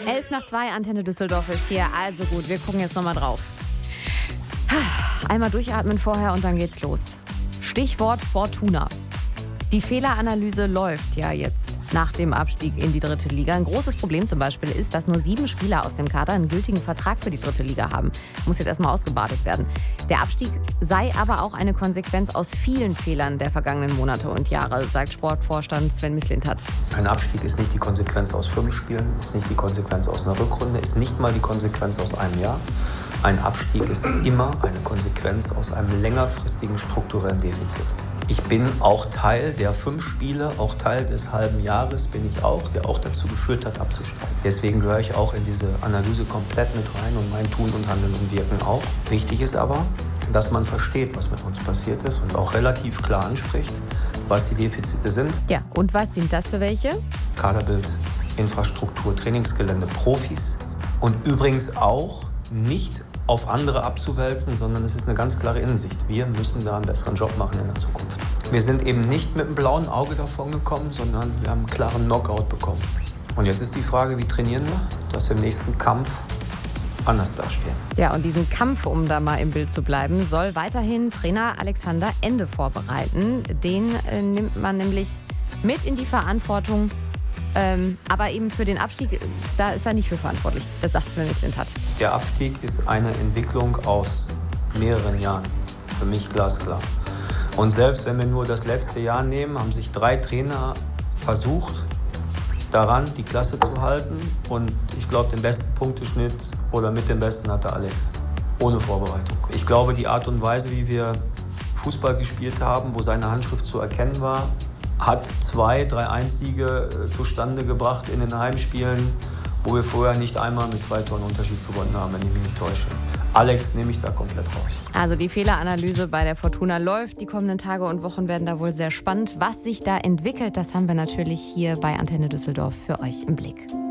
1:11, Antenne Düsseldorf ist hier. Also gut, wir gucken jetzt nochmal drauf. Einmal durchatmen vorher und dann geht's los. Stichwort Fortuna. Die Fehleranalyse läuft ja jetzt nach dem Abstieg in die 3. Liga. Ein großes Problem zum Beispiel ist, dass nur 7 Spieler aus dem Kader einen gültigen Vertrag für die 3. Liga haben. Muss jetzt erstmal ausgebadet werden. Der Abstieg sei aber auch eine Konsequenz aus vielen Fehlern der vergangenen Monate und Jahre, sagt Sportvorstand Sven Mislintat. Ein Abstieg ist nicht die Konsequenz aus 5 Spielen, ist nicht die Konsequenz aus einer Rückrunde, ist nicht mal die Konsequenz aus einem Jahr. Ein Abstieg ist immer eine Konsequenz aus einem längerfristigen strukturellen Defizit. Ich bin auch Teil der 5 Spiele, auch Teil des halben Jahres bin ich auch, der auch dazu geführt hat, abzusteigen. Deswegen gehöre ich auch in diese Analyse komplett mit rein und mein Tun und Handeln und Wirken auch. Wichtig ist aber, dass man versteht, was mit uns passiert ist und auch relativ klar anspricht, was die Defizite sind. Ja, und was sind das für welche? Kaderbild, Infrastruktur, Trainingsgelände, Profis und übrigens auch nicht auf andere abzuwälzen, sondern es ist eine ganz klare Innensicht. Wir müssen da einen besseren Job machen in der Zukunft. Wir sind eben nicht mit einem blauen Auge davon gekommen, sondern wir haben einen klaren Knockout bekommen. Und jetzt ist die Frage, wie trainieren wir, dass wir im nächsten Kampf anders dastehen. Ja, und diesen Kampf, um da mal im Bild zu bleiben, soll weiterhin Trainer Alexander Ende vorbereiten. Den nimmt man nämlich mit in die Verantwortung. Aber eben für den Abstieg, da ist er nicht für verantwortlich. Das sagt Sven Mislintat. Der Abstieg ist eine Entwicklung aus mehreren Jahren. Für mich glasklar. Und selbst wenn wir nur das letzte Jahr nehmen, haben sich 3 Trainer versucht, daran die Klasse zu halten. Und ich glaube, den besten Punkteschnitt oder mit dem besten hatte Alex. Ohne Vorbereitung. Ich glaube, die Art und Weise, wie wir Fußball gespielt haben, wo seine Handschrift zu erkennen war, hat 2, 3 Siege zustande gebracht in den Heimspielen, wo wir vorher nicht einmal mit 2 Toren Unterschied gewonnen haben, wenn ich mich nicht täusche. Alex nehme ich da komplett raus. Also die Fehleranalyse bei der Fortuna läuft. Die kommenden Tage und Wochen werden da wohl sehr spannend. Was sich da entwickelt, das haben wir natürlich hier bei Antenne Düsseldorf für euch im Blick.